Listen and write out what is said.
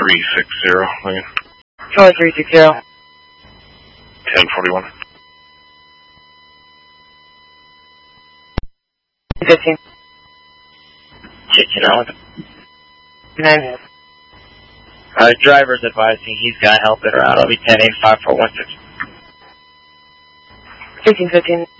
360, Charlie 360. 1041. 15. Kitchen out. 9. Driver's advising he's got help it around. I'll be 10-8-5-4-1-6. 15-15.